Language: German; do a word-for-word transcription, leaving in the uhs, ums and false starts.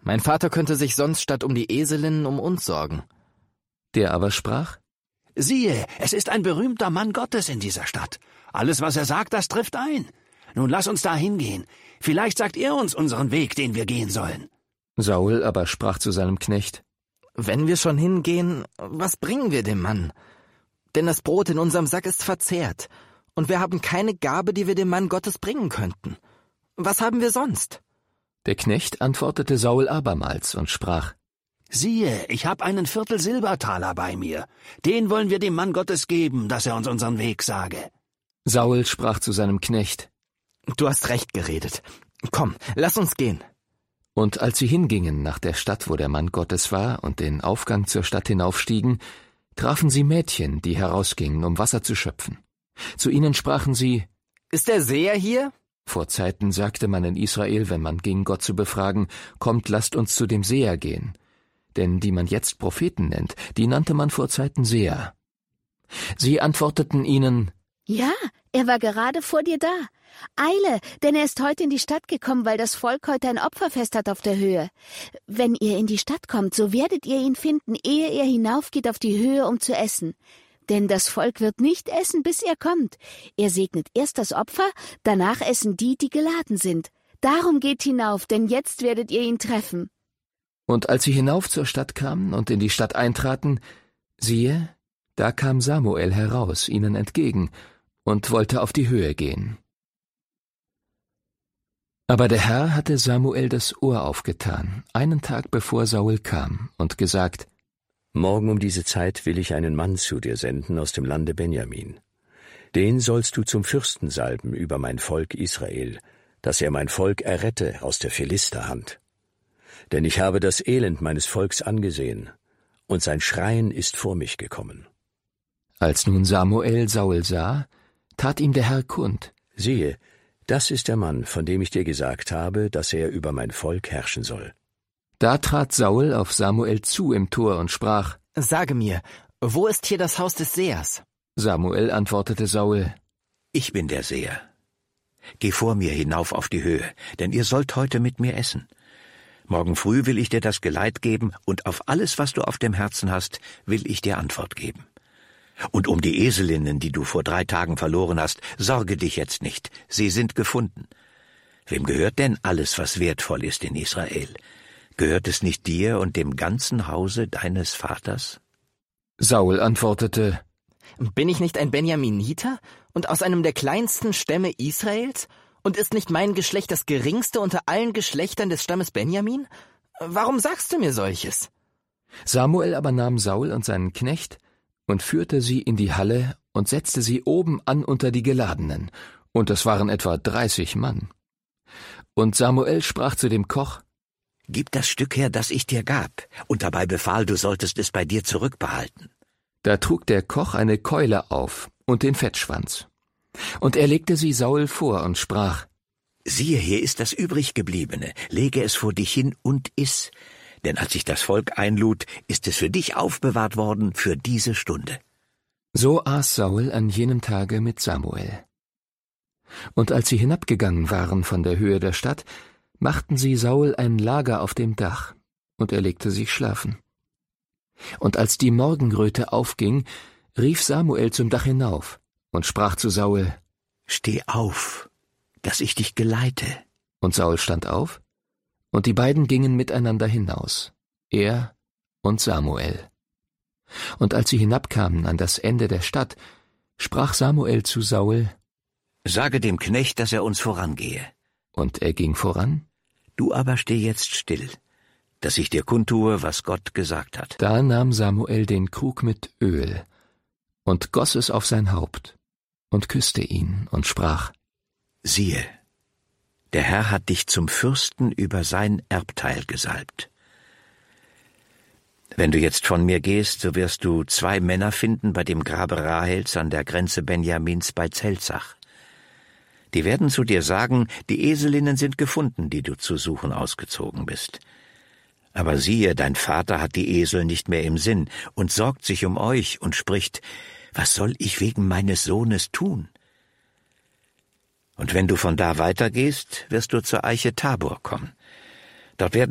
Mein Vater könnte sich sonst statt um die Eselinnen um uns sorgen.« Der aber sprach: »Siehe, es ist ein berühmter Mann Gottes in dieser Stadt. Alles, was er sagt, das trifft ein. Nun lass uns da hingehen. Vielleicht sagt er uns unseren Weg, den wir gehen sollen.« Saul aber sprach zu seinem Knecht: »Wenn wir schon hingehen, was bringen wir dem Mann? Denn das Brot in unserem Sack ist verzehrt, und wir haben keine Gabe, die wir dem Mann Gottes bringen könnten. Was haben wir sonst?« Der Knecht antwortete Saul abermals und sprach: »Siehe, ich habe einen Viertel Silbertaler bei mir. Den wollen wir dem Mann Gottes geben, dass er uns unseren Weg sage.« Saul sprach zu seinem Knecht: »Du hast recht geredet. Komm, lass uns gehen.« Und als sie hingingen nach der Stadt, wo der Mann Gottes war, und den Aufgang zur Stadt hinaufstiegen, trafen sie Mädchen, die herausgingen, um Wasser zu schöpfen. Zu ihnen sprachen sie: »Ist der Seher hier?« Vor Zeiten sagte man in Israel, wenn man ging, Gott zu befragen: »Kommt, lasst uns zu dem Seher gehen.« Denn die man jetzt Propheten nennt, die nannte man vor Zeiten Seher. Sie antworteten ihnen: »Ja, er war gerade vor dir da. Eile, denn er ist heute in die Stadt gekommen, weil das Volk heute ein Opferfest hat auf der Höhe. Wenn ihr in die Stadt kommt, so werdet ihr ihn finden, ehe er hinaufgeht auf die Höhe, um zu essen. Denn das Volk wird nicht essen, bis er kommt. Er segnet erst das Opfer, danach essen die, die geladen sind. Darum geht hinauf, denn jetzt werdet ihr ihn treffen.« Und als sie hinauf zur Stadt kamen und in die Stadt eintraten, siehe, da kam Samuel heraus ihnen entgegen und wollte auf die Höhe gehen. Aber der Herr hatte Samuel das Ohr aufgetan, einen Tag bevor Saul kam, und gesagt: »Morgen um diese Zeit will ich einen Mann zu dir senden aus dem Lande Benjamin. Den sollst du zum Fürsten salben über mein Volk Israel, dass er mein Volk errette aus der Philisterhand. Denn ich habe das Elend meines Volks angesehen, und sein Schreien ist vor mich gekommen.« Als nun Samuel Saul sah, tat ihm der Herr kund: »Siehe, das ist der Mann, von dem ich dir gesagt habe, dass er über mein Volk herrschen soll.« Da trat Saul auf Samuel zu im Tor und sprach: »Sage mir, wo ist hier das Haus des Sehers?« Samuel antwortete Saul: »Ich bin der Seher. Geh vor mir hinauf auf die Höhe, denn ihr sollt heute mit mir essen. Morgen früh will ich dir das Geleit geben, und auf alles, was du auf dem Herzen hast, will ich dir Antwort geben. Und um die Eselinnen, die du vor drei Tagen verloren hast, sorge dich jetzt nicht, sie sind gefunden. Wem gehört denn alles, was wertvoll ist in Israel? Gehört es nicht dir und dem ganzen Hause deines Vaters?« Saul antwortete: »Bin ich nicht ein Benjaminiter und aus einem der kleinsten Stämme Israels? Und ist nicht mein Geschlecht das geringste unter allen Geschlechtern des Stammes Benjamin? Warum sagst du mir solches?« Samuel aber nahm Saul und seinen Knecht und führte sie in die Halle und setzte sie oben an unter die Geladenen, und es waren etwa dreißig Mann. Und Samuel sprach zu dem Koch: »Gib das Stück her, das ich dir gab, und dabei befahl, du solltest es bei dir zurückbehalten.« Da trug der Koch eine Keule auf und den Fettschwanz. Und er legte sie Saul vor und sprach: »Siehe, hier ist das Übriggebliebene, lege es vor dich hin und iss. Denn als ich das Volk einlud, ist es für dich aufbewahrt worden für diese Stunde.« So aß Saul an jenem Tage mit Samuel. Und als sie hinabgegangen waren von der Höhe der Stadt, machten sie Saul ein Lager auf dem Dach, und er legte sich schlafen. Und als die Morgenröte aufging, rief Samuel zum Dach hinauf und sprach zu Saul: »Steh auf, dass ich dich geleite.« Und Saul stand auf, und die beiden gingen miteinander hinaus, er und Samuel. Und als sie hinabkamen an das Ende der Stadt, sprach Samuel zu Saul: »Sage dem Knecht, dass er uns vorangehe.« Und er ging voran. »Du aber steh jetzt still, dass ich dir kundtue, was Gott gesagt hat.« Da nahm Samuel den Krug mit Öl und goss es auf sein Haupt und küsste ihn und sprach: »Siehe, der Herr hat dich zum Fürsten über sein Erbteil gesalbt. Wenn du jetzt von mir gehst, so wirst du zwei Männer finden bei dem Grabe Rahels an der Grenze Benjamins bei Zelzach. Die werden zu dir sagen, die Eselinnen sind gefunden, die du zu suchen ausgezogen bist. Aber siehe, dein Vater hat die Esel nicht mehr im Sinn und sorgt sich um euch und spricht: Was soll ich wegen meines Sohnes tun? Und wenn du von da weitergehst, wirst du zur Eiche Tabor kommen. Dort werden